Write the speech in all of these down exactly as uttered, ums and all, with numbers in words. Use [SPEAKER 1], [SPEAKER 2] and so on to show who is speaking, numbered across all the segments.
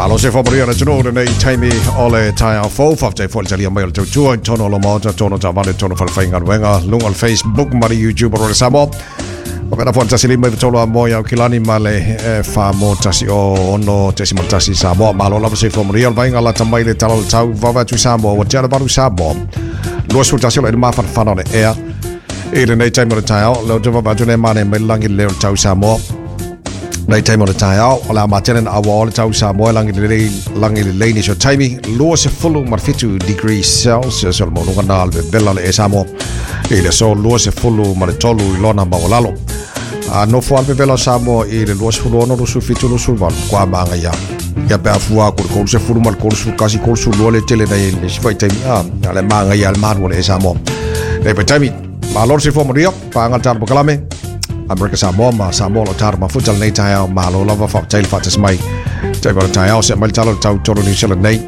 [SPEAKER 1] Malo se fa morire giorno nei time ole tai fo fa te fo tali mai to to tono lo mo tono ta vale tono fa fa ngar wenga lung al Facebook mari YouTube ro samo Opera forza si lima tolo moya kilani male fa mo tasi o ono tesi mo tasi samo malo la se fa morire vai ngala tamai le talo tau va va tu samo o tera baru samo lo su tasi le ma fa fa no e e le nei time ro tai lo to va tu ne mane me langi le tau samo Nei time on tai au ala matenen awal tau sa mo langi le langi le ni so time lo se fullu mar fitu degrees celsius so mo ngana albe bella le samo e le so lo se fullu mar tolu lona ma walalo a no fo albe bella samo e le lo se fullu no su fitu lo sul val qua manga ya ya ba fuwa ko ko se fullu mar ko su kasi ko su lo le tele dai le fai time a ale manga ya al mar le samo e pe time ma lo se fo mo rio pa ngal bo kalame America Samoa ma Samoa lo tar ma futsal nei tai au ma lo lava fa tail fatas mai tai ba tai au se mal talo tau toro ni sele nei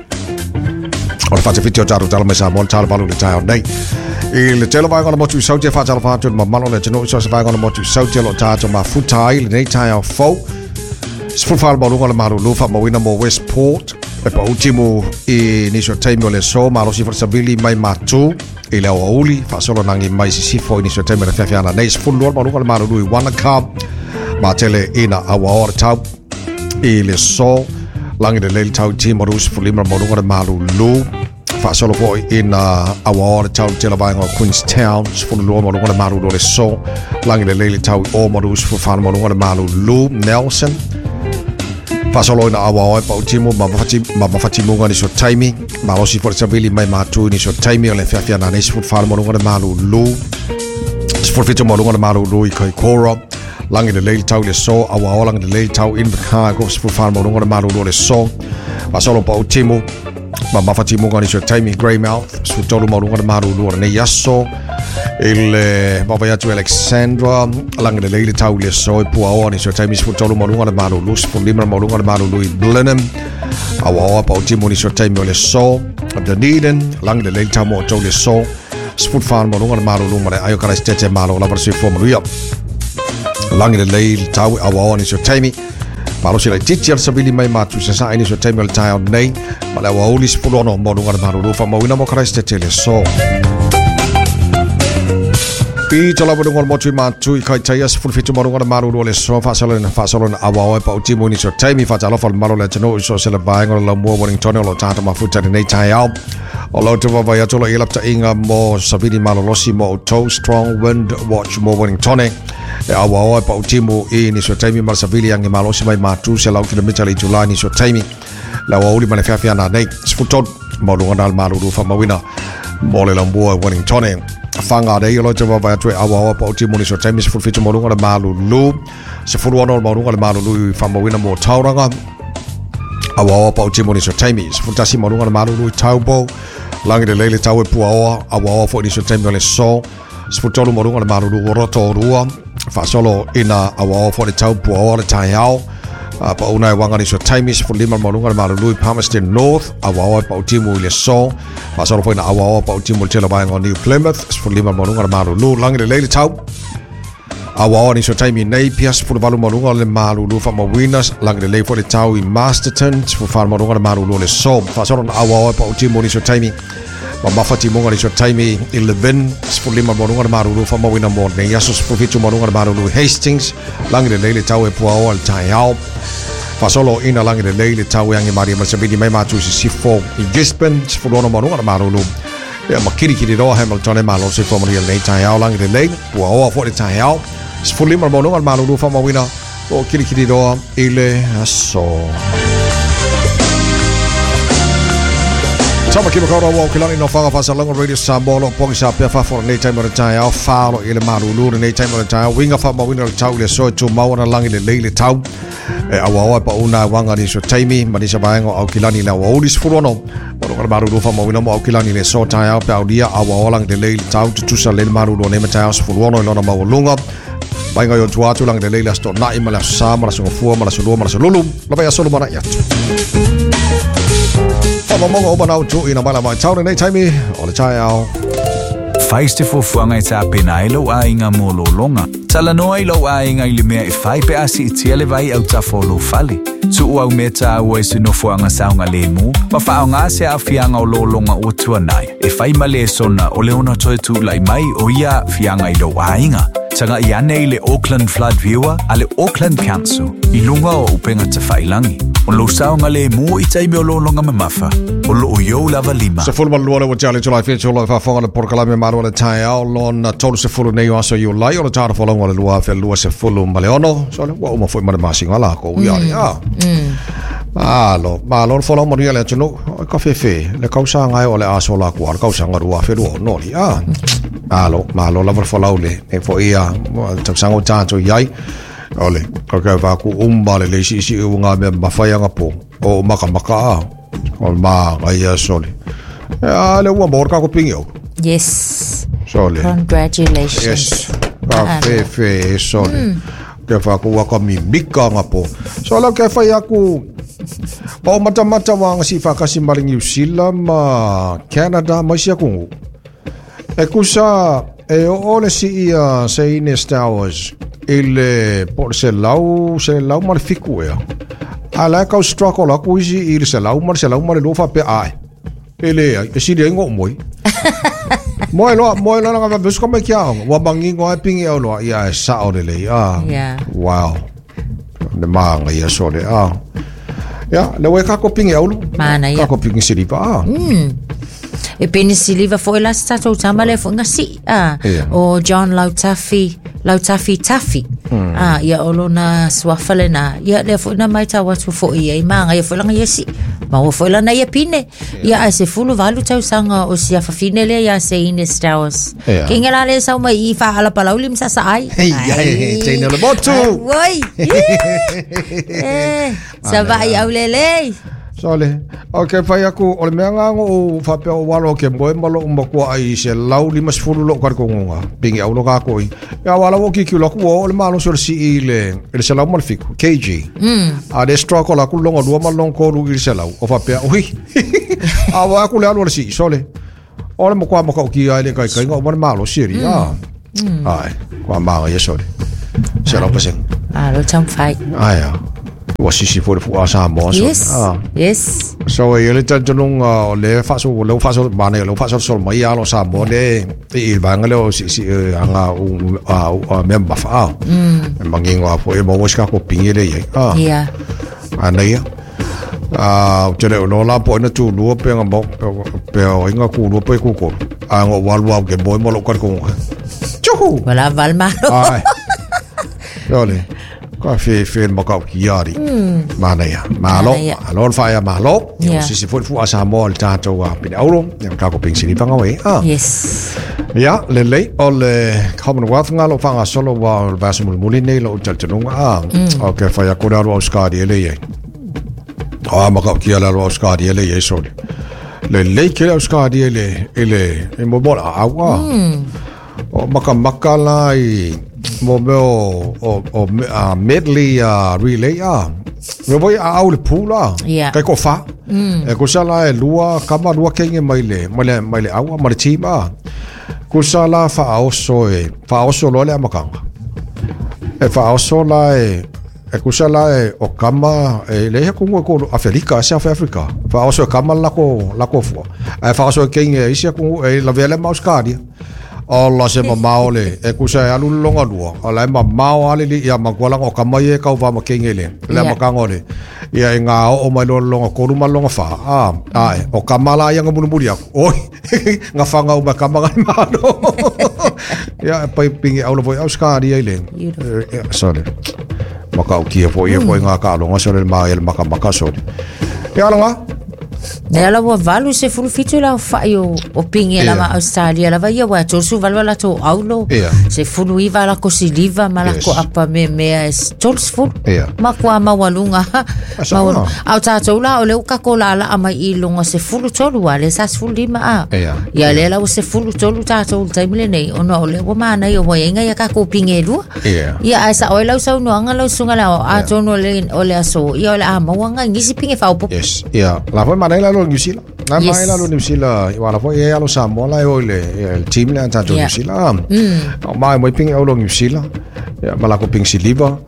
[SPEAKER 1] o fa te fitio taro talo me Samoa talo balu le tai au nei il telo vai con mo tu sau te fa talo fa tu ma malo le teno so se vai con mo tu sau te lo tato ma futai nei tai au fo sfu fa balu con ma lo fa mo wina mo Westport e pa ultimo e ni so tai mo le so ma lo si forza bili mai ma tu e le auli fa solo nangi mai si si foi ni so temere fa fiana nei sfullo ma lungo ma lui one cup ma tele ina awa or tau e le so langi de le tau ti mo rus fulima mo lungo ma lu fa solo poi ina awa or tau tele vai ngo Queenstown sfullo mo lungo ma lu le so langi de le tau o mo rus fu fa mo lungo ma lu Nelson fa solo ina awa pa ultimo ma fati ma fati mo ngani so timing ma lo si forza vili mai ma tu ni so timing le fia na nei sfut fa mo ngani ma lu lu sfut fito mo ngani ma lu lu kai koro langi de le tau le so awa langi de le tau in ka go sfut fa mo ngani ma lu le so ma solo pa ultimo ma ma fati mo ngani so timing Greymouth sfut tolo mo ngani ma lu nei yasso il Baba tu Alexandra langi de le tau le so e pu awa ni so timing sfut tolo mo ngani ma lu sfut lima mo ngani ma lu Blenheim awa pa ultimo ni so timing le so Dunedin langi de le tau mo to le so sfut fan mo ngani ma lu ma ayo kara stete ma lo la versi fo mo ria langi de le tau awa ni so timing Malo si la teacher sabili mai matu sa sa ini so timing le tau nei ma la awa uli sfut ono mo ngani ma lu fa mo wina mo kara stete le so Pi tola bodo ngol motu matu kai taya sful fitu maru ngol maru le so fa salon fa salon awa pa utimo ni so time fa tala fal maru le tano so sele bai ngol la mo boning tono lo tata ma futa nei taya o lo to va ya tola ilap ta inga mo sabini malo losi mo to strong wind watch mo boning tone e awa pa utimo e ni so time mar sabili yang malo si mai matu se la kilomita le July ni so time la wa uli mana fa fa na nei sfutot mo ngol maru fa mawina mo le lambo boning tone Fanga de yolo te va tu awa pa ultimo ni so time se fulfito mo lunga malu lu se fulu ono mo lunga malu lu fa mo wina mo tauranga awa pa ultimo ni so time se fultasi mo lunga malu lu taubo langi de lele tau pu awa awa fo ni so time le so se fultolo mo lunga malu lu roto rua fa solo ina awa fo ni tau pu awa le taiao pa una wanga ni so time is for lima mo lunga malu lu Palmerston North awa pa ultimo le so fa solo foi na awa pa ultimo tela vai ngo New Plymouth for lima mo lunga malu lu langi de lele tau awa ni so time nei pias for valu mo lunga le malu lu fa mo winners langi de lele for the tau in Masterton for fa mo lunga malu lu le so fa solo na awa pa ultimo ni so time ma mafati mo ni so time eleven for lima mo lunga malu lu fa mo winna mo nei yaso for fitu mo lunga malu lu Hastings langi de lele tau e pu awa taiao fa solo ina langi de lele tau yang mari ma sabidi mai matu si fo in Gisborne for lono mo ngara maru lu ya makiri kiri do Hamilton e malo si fo mo nei tai au langi de lele pu awa fo de tai au for lima mo ngara maru lu fa mo wina o kiri kiri do ile aso Sama kimo kaura wa kilani no fanga fasa lango radio sambolo pongi sa pe fa for nei time tai au falo ile maru lu nei time tai winga fa mo wina tau le so tu mau na langi de lele tau e awa pa una wanga ni so time mani sa baengo au kilani la wa ulis furono mo ka maru fa mo wina mo au kilani le so tai au pa dia awa lang de lele tau tu sa le maru do ne ma tai so furono no na ma lunga baengo yo tua tu lang de lele sto na imala sa mara so fu mara so lo mara so lulu la ba ya solo mana ya fa mo mo ba na tu ina bala ma tau nei time o le tai au
[SPEAKER 2] Fais te fuanga e tapena e lo a inga mo lo longa. Tala noa i lo a inga i le mea e fai pe asi i tiele vai au tafo lo fali. Tu ua umeta ua se no fuanga saunga le mu. Ma whaonga se a fianga o lolonga o tuanai. E whai male sona o leona toi tu lai mai o ia fianga i lo ainga. Tanga i ane i le Auckland Flood Viewer a le Auckland Council. I lunga o upenga te whailangi. O lo saunga le mu i taime o lolonga me mafa. O lo o yo lava lima.
[SPEAKER 1] Se fulu maluana wa jale July fifth o lo fa fonga le porkalame maru le tai au lon tolu se fulu nei aso you lai o le tara folonga le lua fe lua se fulu maleono. So le wa uma foi mare masinga la ko ia ia. Malo, malo folonga mo le tunu ka fe fe le kausa ngai o le aso la ko kausa ngaru fe lo no li ah. Malo, malo la follow le e fo ia tsango tanto yai. Ole, ka ka va ku umba le le si si unga me mafaya ngapo. O maka maka. O ma ai sole. Ah, le wa morka ko pingyo.
[SPEAKER 3] Yes.
[SPEAKER 1] Sole.
[SPEAKER 3] Congratulations.
[SPEAKER 1] Yes. Ka fe fe sole. Ke fa ku wa ka mi bika ngapo. Sole ke fa ya ku o mata mata wa ngasi fa ka simbaling New Zealand ma Canada ma sia ku. E kusa e o le si ia se Ines Towers il por se lau se lau mar ficuea ala ka struggle la kuisi il se lau mar se lau mar lo fa pe ai ele e si de ngo moi moi lo moi lo nga bus ko me kia wa bangi ngo pingi o lo ia sa o le ah wow de manga ia so de ah ya le we ka ko pingi o lo
[SPEAKER 3] mana ia
[SPEAKER 1] ka ko pingi si pa
[SPEAKER 3] e penisiliva foi la stato tamale foi ngasi ah o John Lautafi Lautafi Tafi ah ia olona swafalena ia le foi na mai tawa tu foi ia manga ia foi langa ia si ma o foi lana ia pine ia se fulu valu tau sanga o sia fafine le ia se Ines Towers kingela le sa mai i fa ala palaulim sa sa ai
[SPEAKER 1] ai tene le botu
[SPEAKER 3] oi eh sa vai au lele
[SPEAKER 1] Sole. Okay, fai aku ole mea ngango o whapea walo ke moe malo umakua ai se lau lima sifuru lo kar kongonga. Pingi au lo kako i. Ia wala wo ki ki laku o ole malo sur si i le ele se lau malfiku. K G. A de stroko laku longa dua malong koru i se lau. O whapea ui. A wa aku le alo le si sole. Ole mo kwa mo ka ki ai le kai kai ngo mo malo siri. Ah. Ai. Kwa manga ye sole. Se lau paseng.
[SPEAKER 3] Ah, lo cham fai.
[SPEAKER 1] Ai. Was sisi for fu asa mo so
[SPEAKER 3] yes ah. Yes
[SPEAKER 1] so ele tanong uh, le faso lo faso bane lo faso sol mai alo sa mo le il banga lo sisi anga u a member fa mm mangingo fo e mo ska ko pingile ye ah
[SPEAKER 3] yeah
[SPEAKER 1] anaya ah tele no la po na tu lu pe nga mo pe inga ku lu pe ku ko anga walwa ke boy mo lo kar ko chuhu
[SPEAKER 3] wala valmalo
[SPEAKER 1] ai dole ka fe fe mo ka kiari mana ya malo alon fa ya malo si si fu asa mo al tato wa pin euro ya ka ko ping sini panga we ah
[SPEAKER 3] yes
[SPEAKER 1] ya le le ol Commonwealth ngalo fanga solo wa vasumul muline lo taltunga ah okay fa ya ko ro Oscar ele ye ah mo ka kiala ro Oscar ele ye so le le ke Oscar ele ele mo bola awa o maka makala i mo mo o o a medley a relay a me voy a au le pula kai ko fa e ko sala e lua kama lua kenge mai le mai le mai le au ma le tima ko sala fa oso e fa oso lo le makanga e fa oso la e e ko sala e o kama e le ko ko Afrika South Africa fa oso kama la ko la ko fu e fa oso kenge isia ko e la vele mauskadia Allah se mamaole e kusa alu longa dua ala ma mau ale li ya makwala o kamaye ka va makengele la makangole ya nga o mai longa ko ruma longa fa ah ai o kamala yang mbulu ya oi nga fa nga o makamanga malo ya pai pingi au lo voi auskari ile sorry makau kia po ye po nga ka longa sore ma el makamaka sore ya longa
[SPEAKER 3] Nela wa valu se fulu fitu la fa yo o pingi la ma Australia la va ia wa tolsu valu la to aulo se fulu iva la ko siliva ma la ko apa me me es tolsu fulu ma kwa ma walunga ma au ta to la o le ka ko la la ama i longa se fulu tolu ale sa fulu lima a ya le la se fulu tolu ta to ta mile nei ono le wa ma na yo wa inga ya ka ko pingi lu ya asa o la so no anga lo sunga la a to no le o le aso ya le ama wanga ngisi pingi fa po
[SPEAKER 1] yes ya la fa ma la lo New Zealand na mai la lo New Zealand wala fo e alo Samoa la o le el team le anta New Zealand o mai mo ping o lo New Zealand ya mala ko ping siliva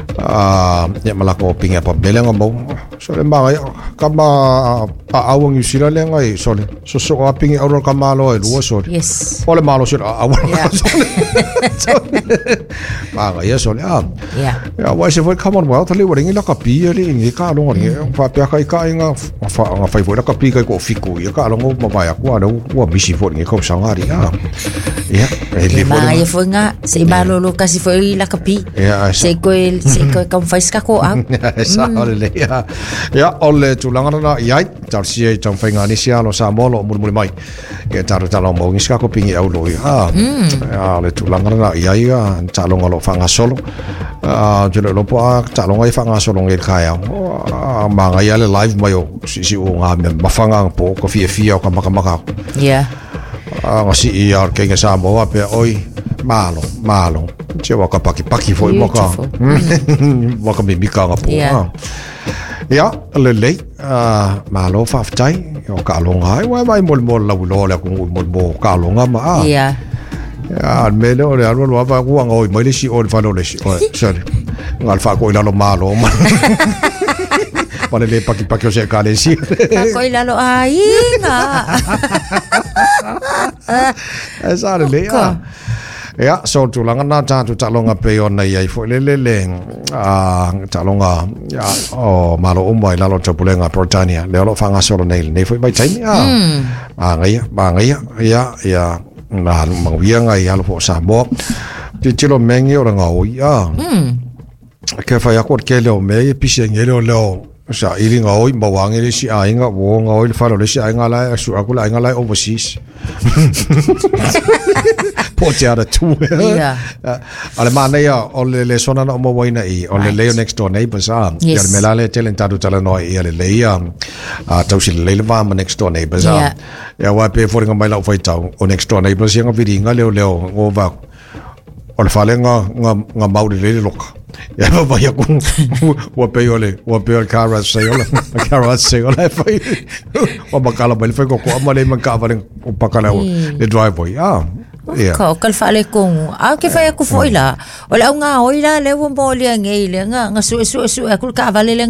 [SPEAKER 1] ah ya malako pinga pa belang mo so le mga kama awang New Zealand le ngai so le so so pinga aurol kamalo e luo so
[SPEAKER 3] yes
[SPEAKER 1] ole malo so awang so mga ya so le ah
[SPEAKER 3] yeah
[SPEAKER 1] ya why se foi come on well tali wori la kapi le ngi ka lo ngi fa pa kai ka inga fa nga fai foi la kapi kai ko fiku ya ka lo mo ba ya kwa no wa misi foi ngi ko sangari ah ya
[SPEAKER 3] e ma ye foi nga se malo lo kasi foi la kapi se ko se ko kom fais ka ko ah
[SPEAKER 1] sa ole ya ya ole tulanga na ya tar si tong fai nga ni sia lo sa mo lo mul mai ke tar tar lo mo ngi ska ko pingi au lo ya ya ole tulanga na ya ya ta lo ngalo fa nga solo ah jelo lo pa ta lo ngai fa nga solo ngi kaya ma nga ya le live mai o si si o nga me mafanga po ko fi fi o ka maka maka
[SPEAKER 3] ya
[SPEAKER 1] nga si ia ke nga sa mo pe oi malo malo che wa ka paki paki foi mo ka mo ka mi ka nga po ya le le malo fa ftai o ka lo ngai wa mai mol mol la lo la ku mol mo ka lo nga ma
[SPEAKER 3] ya
[SPEAKER 1] ya me lo le alo wa ba ku nga oi mai le si o fa lo le si o sorry ngal fa ko ila lo malo ma Pare le paki paki o se ka le si
[SPEAKER 3] ko ila lo ai nga
[SPEAKER 1] esa le ya ya so tu langa na ta tu talonga pe ona ia fo le le le a talonga ya o malo o mai la lo chopulenga Britannia le lo fanga solo nei nei fo mai tai ya a ngai ba ngai ya ya na mang wia ngai ya lo fo sa mo ti ti lo mengi o nga o ya ke fa ya ko ke le o me pi se ngelo lo sa ili nga oi mawang ili si ai nga wo nga oi fa lo le si ai nga la su akula ai nga la overseas Portiara tu.
[SPEAKER 3] Yeah.
[SPEAKER 1] Ale mana ya ole le sona na mo waina i ole le next door neighbors ah. Ya melale telen tadu tala no i ale le ya. Ah tausi le le va next door neighbors ah. Ya wa pe for nga mai la fai tau o next door neighbors nga vidinga le le o va. Ole fale nga nga nga mau le le loka. Ya va ya ku wa pe ole wa pe car se ole car se ole fai. Wa bakala bel fai ko ko amale man ka vale o pakala le driveway ah. Yeah.
[SPEAKER 3] Ko kal fale kong ah ke fa ku foila wala nga oila le wo mo le ngei le nga nga su su su ku ka vale